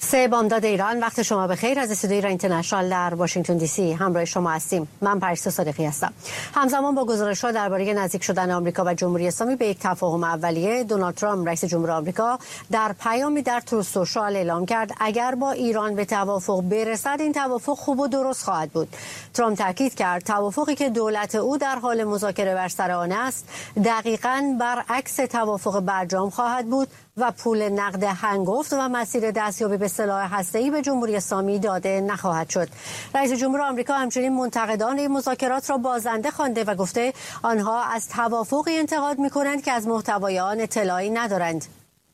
سه بامداد ایران، وقت شما بخیر. از استودیوی ایران اینترنشنال در واشنگتن دی سی همراه شما هستیم. من پریسا صادقی هستم. همزمان با گزارش‌ها درباره نزدیک شدن آمریکا و جمهوری اسلامی به یک تفاهم اولیه، دونالد ترامپ رئیس جمهور آمریکا در پیامی در تروث سوشال اعلام کرد اگر با ایران به توافق برسد این توافق خوب و درست خواهد بود. ترامپ تاکید کرد توافقی که دولت او در حال مذاکره بر سر آن است دقیقاً برعکس توافق برجام خواهد بود و پول نقد هنگفت و مسیر دستیابی به سلاح هسته‌ای به جمهوری اسلامی داده نخواهد شد. رئیس جمهور آمریکا همچنین منتقدان این مذاکرات را بازنده خوانده و گفته آنها از توافقی انتقاد می‌کنند که از محتوای آن اطلاعی ندارند.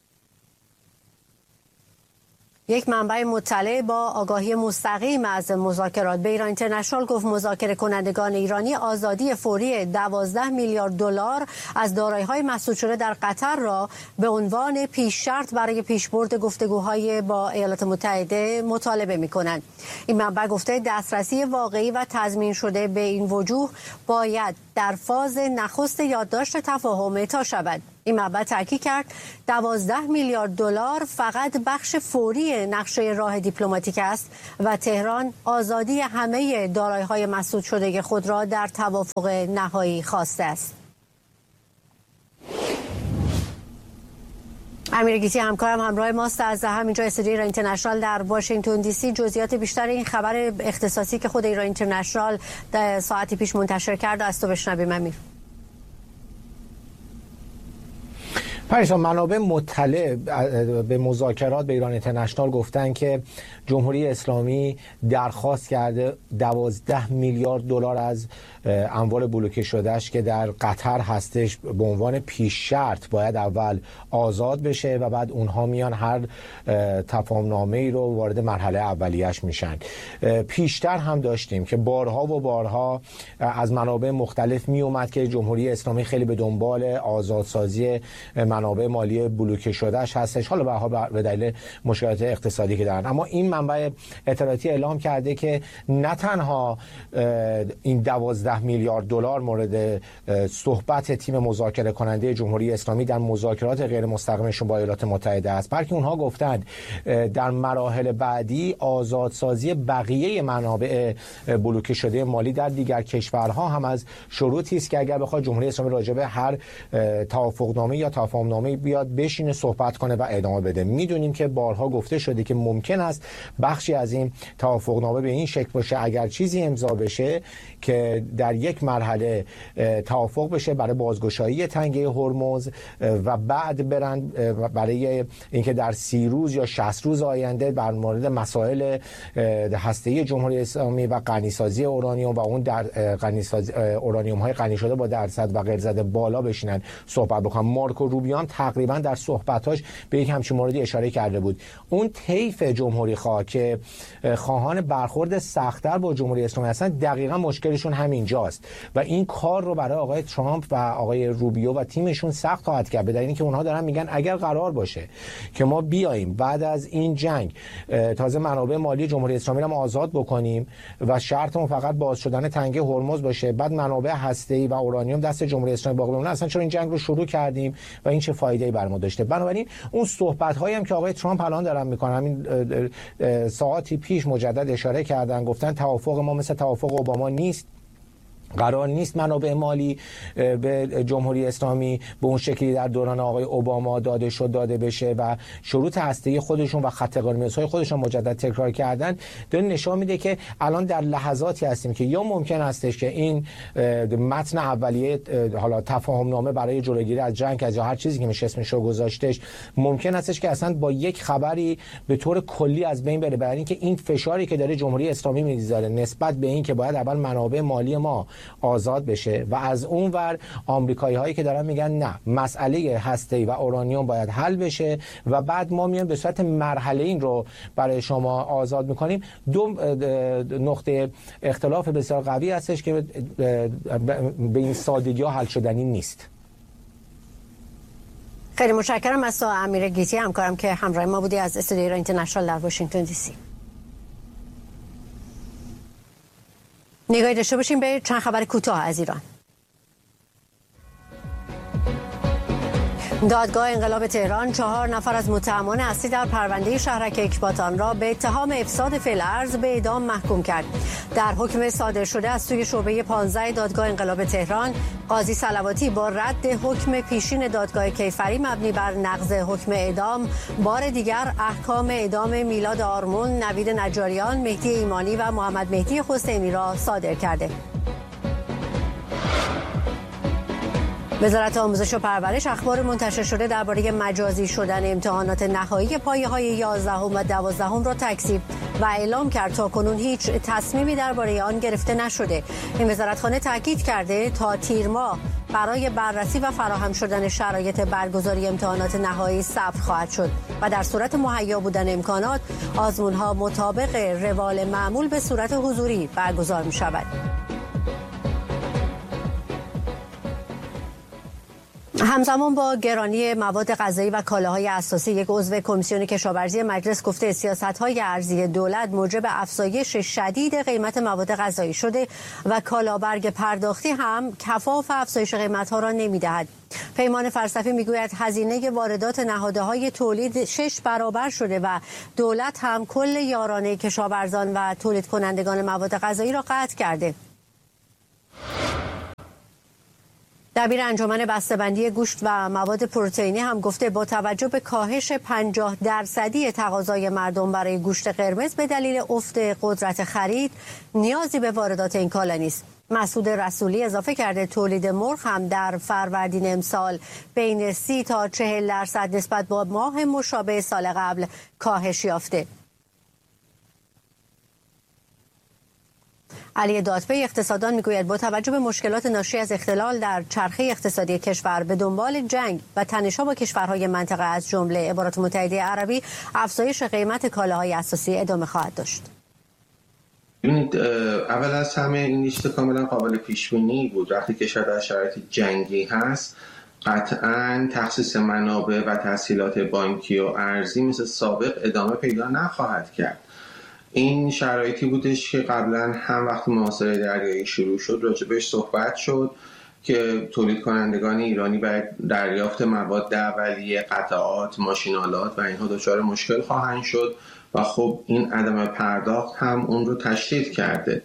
یک منبع مطلع با آگاهی مستقیم از مذاکرات به ایران اینترنشنال گفت مذاکره کنندگان ایرانی آزادی فوری 12 میلیارد دلار از دارایی‌های مسدود شده در قطر را به عنوان پیش شرط برای پیشبرد گفتگوهای با ایالات متحده مطالبه می‌کنند. این منبع گفته دسترسی واقعی و تضمین شده به این وجوه باید در فاز نخست یادداشت تفاهم اعطا شود. این منبع تاکید کرد 12 میلیارد دلار فقط بخش فوری نقشه راه دیپلماتیک است و تهران آزادی همه دارایی‌های مسدود شده خود را در توافق نهایی خواسته است. امیر گیتی همکارم همراه ماست از همینجا استودیوی ایران اینترنشنال در واشنگتن دی سی. جزئیات بیشتر این خبر اختصاصی که خود ایران اینترنشنال ساعتی پیش منتشر کرد از تو بشنویم. امیر. پریسا، منابع مطلع به مذاکرات به ایران اینترنشنال گفتن که جمهوری اسلامی درخواست کرده 12 میلیارد دلار از اموال بلوکه شدهش که در قطر هستش به عنوان پیش شرط باید اول آزاد بشه و بعد اونها میان هر تفاهم‌نامه‌ای رو وارد مرحله اولیه‌اش میشن. پیشتر هم داشتیم که بارها و بارها از منابع مختلف میومد که جمهوری اسلامی خیلی به دنبال آزادسازی منابع مالی بلوکه شدهش هستش، حالا به دلیل مشکلات اقتصادی که دارن. اما این منبع اطلاعاتی اعلام کرده که نه تنها این 12 میلیارد دلار مورد صحبت تیم مذاکره کننده جمهوری اسلامی در مذاکرات غیر مستقیمشون با ایالات متحده است، بلکه اونها گفتند در مراحل بعدی آزادسازی بقیه منابع بلوکه شده مالی در دیگر کشورها هم از شروطی است که اگر بخواد جمهوری اسلامی راجع به هر توافقنامه یا تفاهمنامه بیاد بشینه صحبت کنه و ادامه بده. میدونیم که بارها گفته شده که ممکن است بخشی از این توافقنامه به این شکل باشه اگر چیزی امضا بشه که در یک مرحله توافق بشه برای بازگشایی تنگه هرمز و بعد برن برای اینکه در 30 روز یا 60 روز آینده بر مورد مسائل هسته‌ای جمهوری اسلامی و غنیسازی اورانیوم و اون در غنیسازی اورانیوم های غنی شده با درصد و غیرزده بالا بشینن صحبت بکنن. مارکو روبیو تقریبا در صحبتاش به یک همچین موردی اشاره کرده بود. اون طیف جمهوری خواه که خواهان برخورد سخت‌تر با جمهوری اسلامی هستن دقیقاً مشکلشون همینجاست و این کار رو برای آقای ترامپ و آقای روبیو و تیمشون سخت خواهد کرد، به دلیل اینکه اونها دارن میگن اگر قرار باشه که ما بیاییم بعد از این جنگ تازه منابع مالی جمهوری اسلامی رو آزاد بکنیم و شرطمون فقط باز شدن تنگه هرمز باشه، بعد منابع هسته‌ای و اورانیوم دست جمهوری اسلامی باقی بمونه، اصلا چرا این جنگ رو شروع کردیم و این چه فایده‌ای بر ما داشته؟ بنابراین اون صحبت‌هایی هم که آقای ترامپ الان دارن میکنن، همین ساعتی پیش مجدد اشاره کردن، گفتن توافق ما مثل توافق اوباما نیست، قرار نیست منابع مالی به جمهوری اسلامی به اون شکلی در دوران آقای اوباما داده بشه و شروط هسته‌ای خودشون و خط قرمزهای خودشون مجدد تکرار کردن. داره نشان میده که الان در لحظاتی هستیم که یا ممکن هستش که این متن اولیه حالا تفاهمنامه برای جلوگیری از جنگ از یا هر چیزی که میشه اسمش رو گذاشتش ممکن هستش که اصلا با یک خبری به طور کلی از بین بره، برای اینکه این فشاری که داره جمهوری اسلامی میذاره نسبت به این که باید اول منابع مالی ما آزاد بشه و از اون ور آمریکایی هایی که دارن میگن نه مسئله هسته‌ای و اورانیوم باید حل بشه و بعد ما میایم به صورت مرحله این رو برای شما آزاد میکنیم. دو نقطه اختلاف بسیار قوی هستش که به این سادگی ها حل شدنی نیست. خیلی متشکرم از امیر گیتی همکارم که همراه ما بودی از استودیوی ایران اینترنشنال در واشنگتن دی سی. نگاهی داشته باشیم به چند خبر کوتاه از ایران. دادگاه انقلاب تهران 4 نفر از متهمان اصلی در پرونده شهرک اکباتان را به اتهام افساد فی‌الارض به اعدام محکوم کرد. در حکم صادر شده از سوی شعبه 15 دادگاه انقلاب تهران، قاضی صلواتی با رد حکم پیشین دادگاه کیفری مبنی بر نقض حکم اعدام، بار دیگر احکام اعدام میلاد آرمون، نوید نجاریان، مهدی ایمانی و محمد مهدی حسینی را صادر کرده. وزارت آموزش و پرورش اخبار منتشر شده درباره مجازی شدن امتحانات نهایی پایه‌های 11 و 12 را تکذیب و اعلام کرد تا کنون هیچ تصمیمی درباره آن گرفته نشده. این وزارتخانه تاکید کرده تا تیر ماه برای بررسی و فراهم شدن شرایط برگزاری امتحانات نهایی صبر خواهد شد و در صورت مهیا بودن امکانات آزمون‌ها مطابق روال معمول به صورت حضوری برگزار می‌شود. همزمان با گرانی مواد غذایی و کالاهای اساسی، یک عضو کمیسیون کشاورزی مجلس گفته سیاست‌های ارزی دولت موجب افزایش شدید قیمت مواد غذایی شده و کالابرگ پرداختی هم کفاف افزایش قیمت‌ها را نمی‌دهد. پیمان فلسفی میگوید هزینه واردات نهادهای تولید 6 برابر شده و دولت هم کل یارانه کشاورزان و تولید کنندگان مواد غذایی را قطع کرده. دبیر انجمن بسته‌بندی گوشت و مواد پروتئینی هم گفته با توجه به کاهش 50% تقاضای مردم برای گوشت قرمز به دلیل افت قدرت خرید، نیازی به واردات این کالا نیست. مسعود رسولی اضافه کرده تولید مرغ هم در فروردین امسال بین 30 تا 40% نسبت با ماه مشابه سال قبل کاهش یافته. علی دادپی اقتصاددان میگوید با توجه به مشکلات ناشی از اختلال در چرخه اقتصادی کشور به دنبال جنگ و تنش‌ها با کشورهای منطقه از جمله امارات متحده عربی، افزایش قیمت کالاهای اساسی ادامه خواهد داشت. ببینید، اول از همه این لیست کاملا قابل پیش بینی بود. وقتی کشور در شرایط جنگی هست، قطعاً تخصیص منابع و تسهیلات بانکی و ارزی مثل سابق ادامه پیدا نخواهد کرد. این شرایطی بودش که قبلا هم وقتی محاصره دریایی شروع شد راجبش صحبت شد که تولید کنندگان ایرانی برای دریافت مواد اولیه، قطعات، ماشینالات و اینها دچار مشکل خواهند شد و خب این عدم پرداخت هم اون رو تشدید کرده.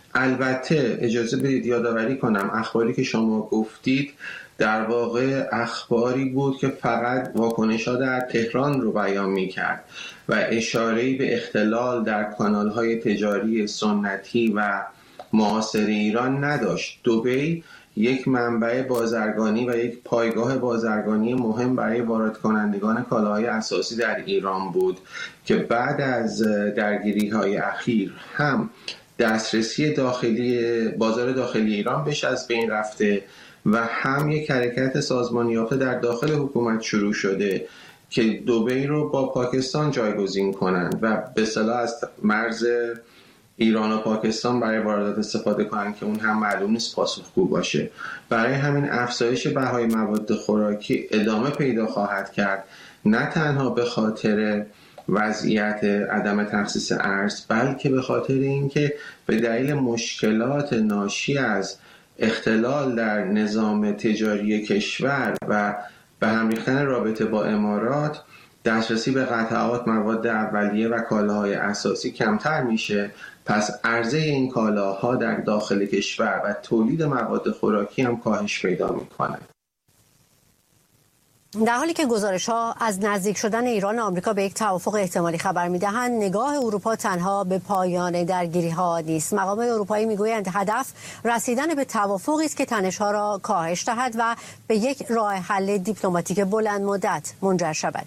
البته اجازه بدید یادآوری کنم اخباری که شما گفتید در واقع اخباری بود که فقط واکنش‌ها در تهران رو بیان می‌کرد و اشاره‌ای به اختلال در کانال‌های تجاری سنتی و معاصر ایران نداشت. دبی یک منبع بازرگانی و یک پایگاه بازرگانی مهم برای وارد کنندگان کالاهای اساسی در ایران بود که بعد از درگیری‌های اخیر هم دسترسی بازار داخلی ایران بهش از بین رفته و هم یک حرکت سازمانی یافته در داخل حکومت شروع شده که دبی رو با پاکستان جایگزین کنند و به اصطلاح از مرز ایران و پاکستان برای واردات استفاده کنند که اون هم معلوم نیست پاسخگو باشه. برای همین افزایش بهای مواد خوراکی ادامه پیدا خواهد کرد، نه تنها به خاطر وضعیت عدم تخصیص ارز، بلکه به خاطر اینکه به دلیل مشکلات ناشی از اختلال در نظام تجاری کشور و به هم ریختن رابطه با امارات، دسترسی به قطعات، مواد اولیه و کالاهای اساسی کمتر میشه. پس عرضه این کالاها در داخل کشور و تولید مواد خوراکی هم کاهش پیدا میکنه. در حالی که گزارش‌ها از نزدیک شدن ایران و آمریکا به یک توافق احتمالی خبر می‌دهند، نگاه اروپا تنها به پایان درگیری‌ها نیست. مقامات اروپایی می‌گویند هدف رسیدن به توافقی است که تنش‌ها را کاهش دهد و به یک راه حل دیپلماتیک بلند مدت منجر شود.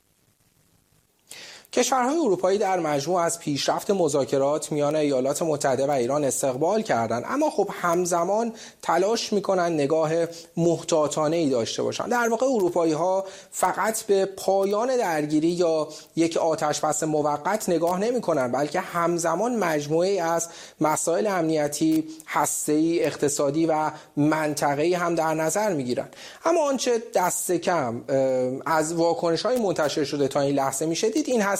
کشورهای اروپایی در مجموع از پیشرفت مذاکرات میان ایالات متحده و ایران استقبال کردند، اما خب همزمان تلاش میکنن نگاه محتاطانه‌ای داشته باشند. در واقع اروپایی ها فقط به پایان درگیری یا یک آتشبس موقت نگاه نمیکنن، بلکه همزمان مجموعه‌ای از مسائل امنیتی، هسته‌ای، اقتصادی و منطقه‌ای هم در نظر میگیرن. اما آنچه دست کم از واکنش‌های منتشر شده تا این لحظه میشه دید این هست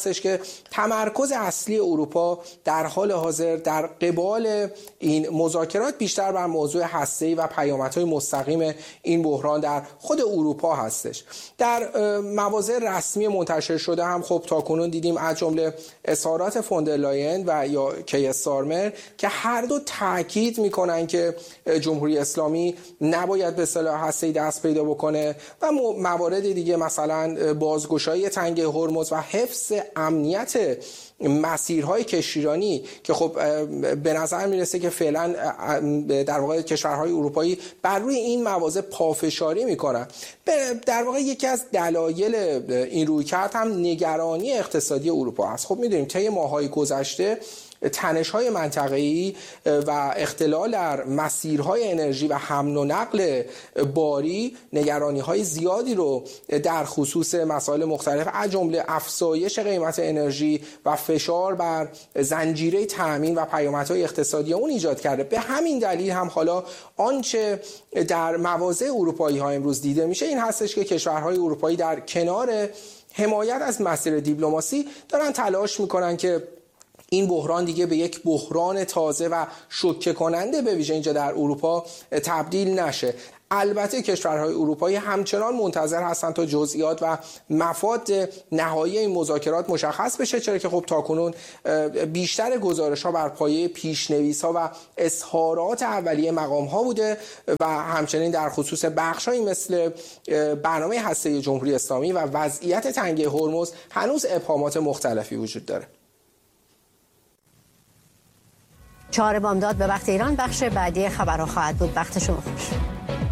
هستش که تمرکز اصلی اروپا در حال حاضر در قبال این مذاکرات بیشتر بر موضوع هسته‌ای و پیامدهای مستقیم این بحران در خود اروپا هستش. در مواضع رسمی منتشر شده هم خب تاکنون دیدیم از جمله اظهارات فوندرلاین و یا کی استارمر که هر دو تاکید میکنن که جمهوری اسلامی نباید به سلاح هسته‌ای دست پیدا بکنه و موارد دیگه مثلا بازگشایی تنگه هرمز و حفظ امنیت مسیرهای کشتیرانی که خب به نظر میرسه که فعلا در واقع کشورهای اروپایی بر روی این مواضع پافشاری میکنن. در واقع یکی از دلایل این رویکرد هم نگرانی اقتصادی اروپا است. خب میدونیم طی ماه‌های گذشته تنش‌های منطقه‌ای و اختلال در مسیرهای انرژی و حمل و نقل باری نگرانی‌های زیادی رو در خصوص مسائل مختلف از جمله افزایش قیمت انرژی و فشار بر زنجیره تأمین و پیامدهای اقتصادی اون ایجاد کرده. به همین دلیل هم حالا آنچه در مواضع اروپایی‌ها امروز دیده میشه این هستش که کشورهای اروپایی در کنار حمایت از مسیر دیپلماسی دارن تلاش میکنن که این بحران دیگه به یک بحران تازه و شوکه کننده به ویژه اینجا در اروپا تبدیل نشه. البته کشورهای اروپایی همچنان منتظر هستند تا جزئیات و مفاد نهایی این مذاکرات مشخص بشه، چرا که خب تاکنون بیشتر گزارش‌ها بر پایه پیش‌نویس‌ها و اظهارات اولیه مقام‌ها بوده و همچنین در خصوص بخش‌هایی مثل برنامه هسته‌ای جمهوری اسلامی و وضعیت تنگه هرمز هنوز ابهامات مختلفی وجود داره. 4 بامداد به وقت ایران بخش بعدی خبرها خواهد بود. وقت شما خوش.